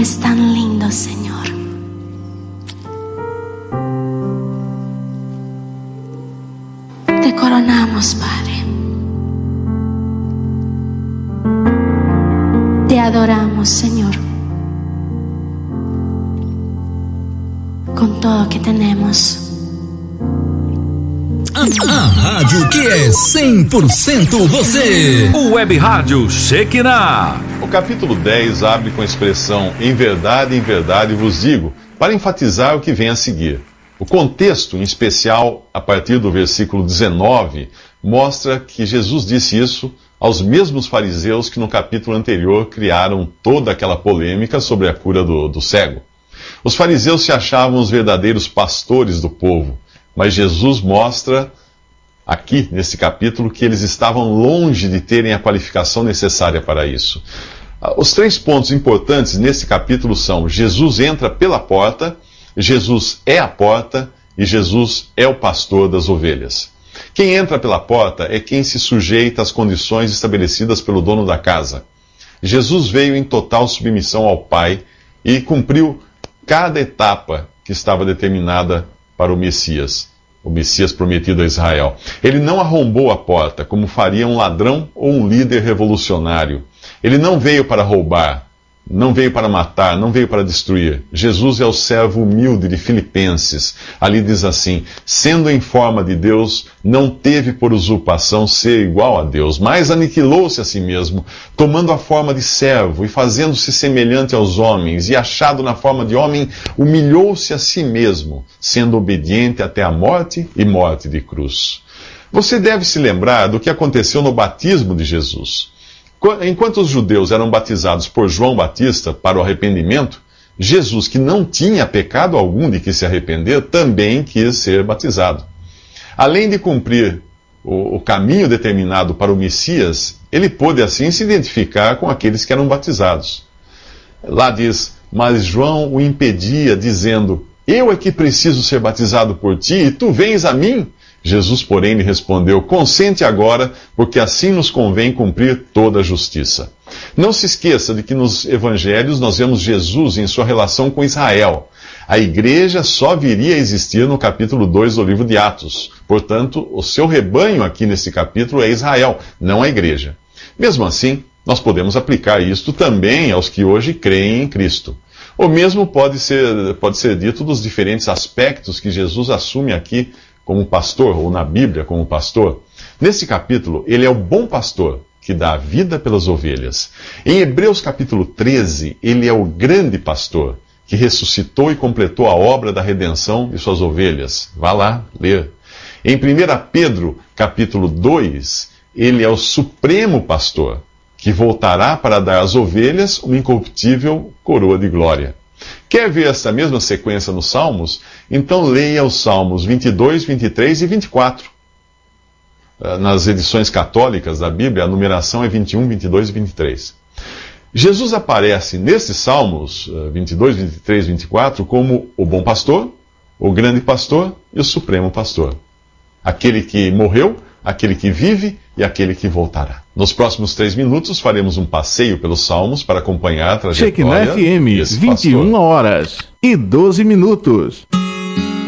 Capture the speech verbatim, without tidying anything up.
eres tan lindo, Señor. Te coronamos, Padre. Te adoramos, Señor, con todo que tenemos. A rádio que é cem por cento você. O Web Rádio Shekinah. O capítulo dez abre com a expressão "em verdade, em verdade vos digo", para enfatizar o que vem a seguir. O contexto, em especial a partir do versículo dezenove, mostra que Jesus disse isso aos mesmos fariseus que no capítulo anterior criaram toda aquela polêmica sobre a cura do, do cego. Os fariseus se achavam os verdadeiros pastores do povo, mas Jesus mostra aqui, nesse capítulo, que eles estavam longe de terem a qualificação necessária para isso. Os três pontos importantes nesse capítulo são: Jesus entra pela porta, Jesus é a porta e Jesus é o pastor das ovelhas. Quem entra pela porta é quem se sujeita às condições estabelecidas pelo dono da casa. Jesus veio em total submissão ao Pai e cumpriu cada etapa que estava determinada para o Messias, o Messias prometido a Israel. Ele não arrombou a porta, como faria um ladrão ou um líder revolucionário. Ele não veio para roubar, não veio para matar, não veio para destruir. Jesus é o servo humilde de Filipenses. Ali diz assim: sendo em forma de Deus, não teve por usurpação ser igual a Deus, mas aniquilou-se a si mesmo, tomando a forma de servo e fazendo-se semelhante aos homens, e achado na forma de homem, humilhou-se a si mesmo, sendo obediente até a morte e morte de cruz. Você deve se lembrar do que aconteceu no batismo de Jesus. Enquanto os judeus eram batizados por João Batista para o arrependimento, Jesus, que não tinha pecado algum de que se arrepender, também quis ser batizado. Além de cumprir o, o caminho determinado para o Messias, ele pôde assim se identificar com aqueles que eram batizados. Lá diz: mas João o impedia, dizendo: eu é que preciso ser batizado por ti, e tu vens a mim? Jesus, porém, lhe respondeu: consente agora, porque assim nos convém cumprir toda a justiça. Não se esqueça de que nos evangelhos nós vemos Jesus em sua relação com Israel. A igreja só viria a existir no capítulo dois do livro de Atos. Portanto, o seu rebanho aqui nesse capítulo é Israel, não a igreja. Mesmo assim, nós podemos aplicar isto também aos que hoje creem em Cristo. O mesmo pode ser, pode ser dito dos diferentes aspectos que Jesus assume aqui como pastor, ou na Bíblia como pastor. Nesse capítulo, ele é o bom pastor, que dá a vida pelas ovelhas. Em Hebreus capítulo treze, ele é o grande pastor, que ressuscitou e completou a obra da redenção de suas ovelhas. Vá lá ler. Em primeira Pedro capítulo dois, ele é o supremo pastor, que voltará para dar às ovelhas uma incorruptível coroa de glória. Quer ver essa mesma sequência nos Salmos? Então leia os Salmos vinte e dois, vinte e três e vinte e quatro. Nas edições católicas da Bíblia, a numeração é vinte e um, vinte e dois e vinte e três. Jesus aparece nesses Salmos vinte e dois, vinte e três e vinte e quatro como o bom pastor, o grande pastor e o supremo pastor. Aquele que morreu, aquele que vive e aquele que voltará. Nos próximos três minutos faremos um passeio pelos Salmos para acompanhar a trajetória Shekinah F M, desse vinte e uma horas e doze minutos.